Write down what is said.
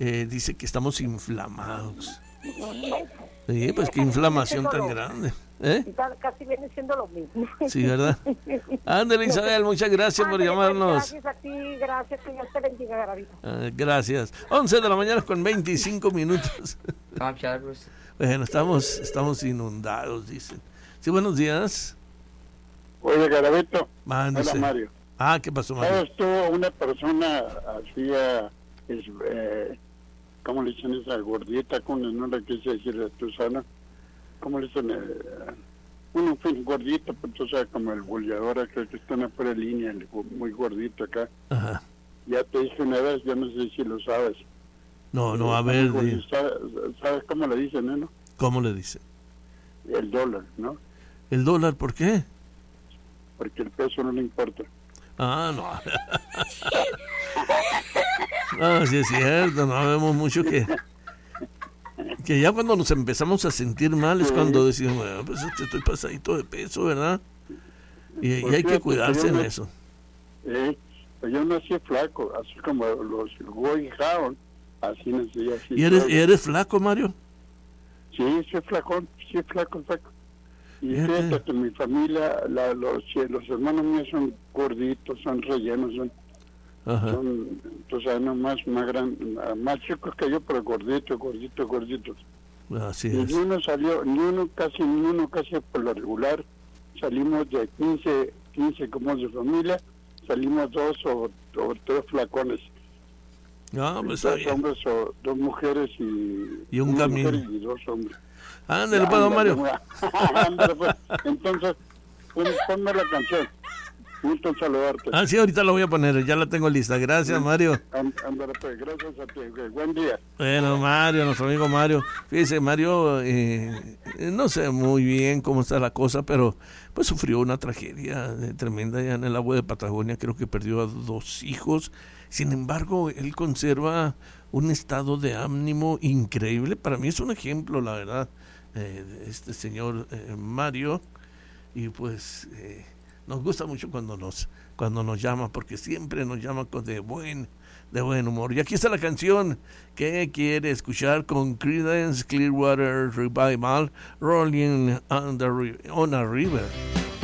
dice que estamos inflamados. Sí, pues qué inflamación tan grande. Casi viene siendo lo mismo. Sí, ¿verdad? Ándale, Isabel, muchas gracias por llamarnos. Gracias a ti, gracias, que Dios te bendiga, Garavito. Gracias. 11 de la mañana con 25 minutos. Bueno, estamos inundados, dicen. Sí, buenos días. Oye, Garavito. Mándese. Hola, Mario. ¿Qué pasó, Mario? ¿Sabes tú? Una persona hacía, ¿cómo le dicen esa gordita? No le quise decir de tu sana. ¿Cómo le dicen? Un fin gordito, pues tú sabes, como el bullador, creo que está en la fuera línea, muy gordito acá. Ajá. Ya te dije una vez, yo no sé si lo sabes. No, a ver. ¿Sabes cómo le dicen, no? ¿Cómo le dicen? El dólar, ¿no? ¿El dólar por qué? Porque el peso no le importa. No. No, sí es cierto, no vemos mucho que ya cuando nos empezamos a sentir mal es cuando decimos, bueno, pues estoy pasadito de peso, ¿verdad? Y hay que cuidarse en eso. Pues yo nací flaco, así como los Goy Jaon, así nací. Así. ¿Y eres flaco, Mario? Sí, soy flaco. Y fíjate que mi familia, los hermanos míos son gorditos, son rellenos, son más chicos que yo, pero gorditos. Así y es. ni uno casi por lo regular, salimos de 15 como de familia, salimos 2 o 3 flacones. Pues 2 hombres o 2 mujeres y un camino. Y 2 hombres. Ándale, pues, Mario. Ándale, pues. Entonces, ponme la canción. Gusto saludarte. Sí, ahorita la voy a poner, ya la tengo lista. Gracias, Mario. Ándale, pues, gracias a ti. Buen día. Bueno, Mario, nuestro amigo Mario. Fíjese, Mario, no sé muy bien cómo está la cosa, pero pues sufrió una tragedia tremenda allá en el agua de Patagonia. Creo que perdió a 2 hijos. Sin embargo, él conserva un estado de ánimo increíble. Para mí es un ejemplo, la verdad, este señor Mario. Y pues nos gusta mucho cuando nos llama, porque siempre nos llama de buen humor. Y aquí está la canción que quiere escuchar con Creedence Clearwater Revival, Rolling on a River.